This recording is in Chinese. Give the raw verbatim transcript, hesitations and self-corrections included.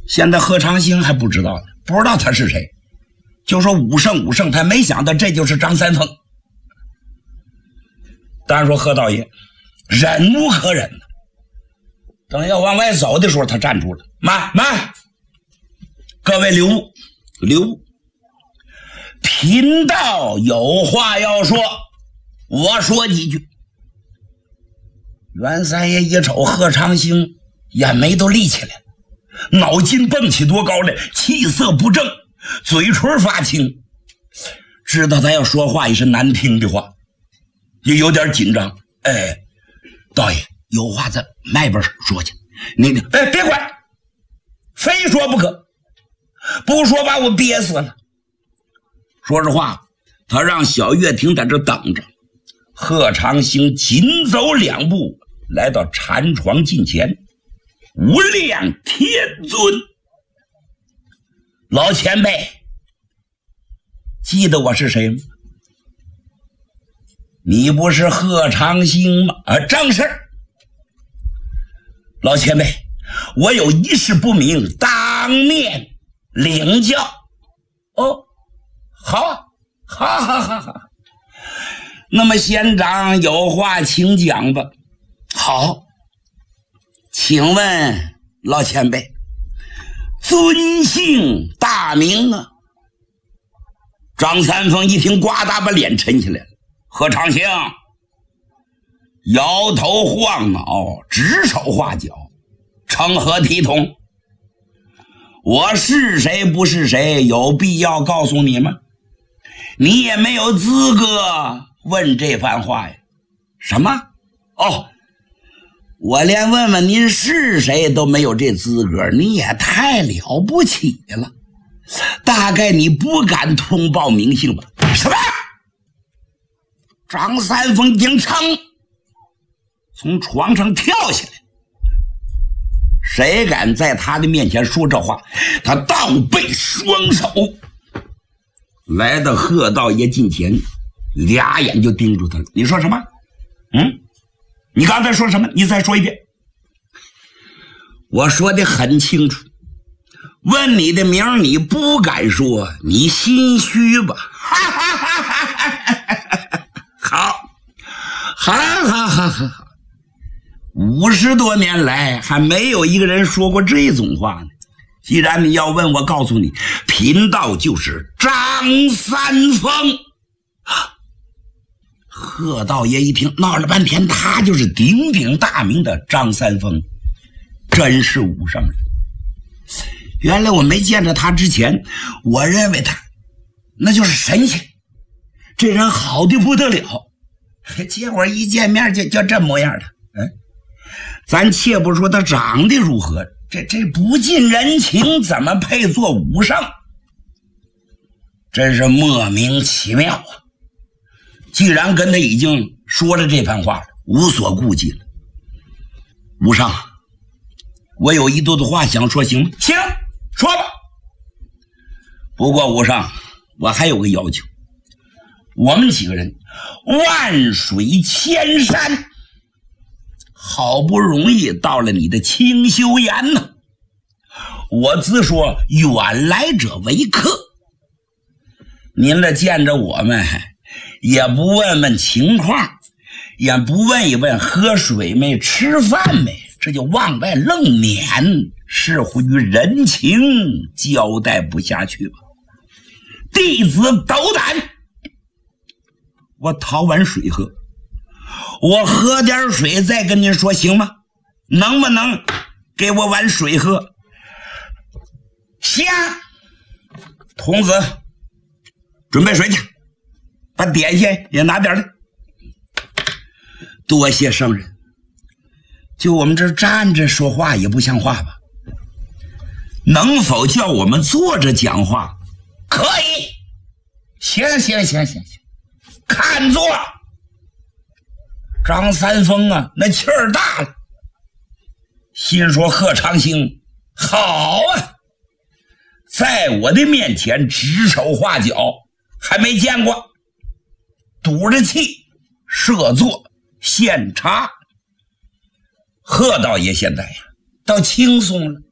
现在贺长兴还不知道呢，不知道他是谁，就说武圣武圣，他没想到这就是张三丰。当然说贺道爷忍无可忍了，等要往外走的时候，他站住了，慢慢，各位留步留步，贫道有话要说，我说几句。袁三爷一瞅贺长兴，眼眉都立起来了，脑筋蹦起多高来，气色不正，嘴唇发青，知道他要说话也是难听的话，也有点紧张。哎，道爷有话在外边说去，你哎别管，非说不可，不说把我憋死了。说实话，他让小乐亭在这等着。贺长兴紧走两步，来到禅床近前，无量天尊，老前辈，记得我是谁吗？你不是贺长兴吗？啊，正是。老前辈，我有一事不明，当面领教。哦，好啊，好好好好。那么县长有话请讲吧。好，请问老前辈，尊姓大名啊？张三丰一听，呱嗒把脸沉起来了。贺长兴摇头晃脑，指手画脚，成何体统？我是谁不是谁，有必要告诉你吗？你也没有资格问这番话呀。什么？哦，我连问问您是谁都没有这资格，你也太了不起了。大概你不敢通报名姓吧？什么？张三丰顶撑从床上跳下来，谁敢在他的面前说这话，他倒背双手来到贺道爷近前，俩眼就盯住他了。你说什么？嗯，你刚才说什么？你再说一遍。我说的很清楚，问你的名你不敢说，你心虚吧？好，好，好，好，好，好。五十多年来还没有一个人说过这种话呢。既然你要问，我告诉你，贫道就是张三丰。贺道爷一听，闹了半天，他就是鼎鼎大名的张三丰，真是武圣人。原来我没见着他之前，我认为他那就是神仙，这人好的不得了。结果一见面就就这模样了。嗯，咱且不说他长得如何，这这不近人情，怎么配做武圣？真是莫名其妙啊！既然跟他已经说了这番话了，无所顾忌了。武圣，我有一肚子话想说，行吗？行，说吧。不过武圣，我还有个要求，我们几个人万水千山，好不容易到了你的清修岩呢，我自说远来者为客，您这见着我们也不问问情况，也不问一问喝水没吃饭没，这就往外愣撵，似乎于人情交代不下去吧。弟子斗胆，我讨碗水喝，我喝点水再跟您说，行吗？能不能给我碗水喝？行。童子准备水去，把点心也拿点来。多谢圣人，就我们这站着说话也不像话吧？能否叫我们坐着讲话？可以。行行行行行，看坐。张三丰啊，那气儿大了，心说贺长兴好啊，在我的面前指手画脚，还没见过。赌着气设座献茶。贺道爷现在呀倒轻松了，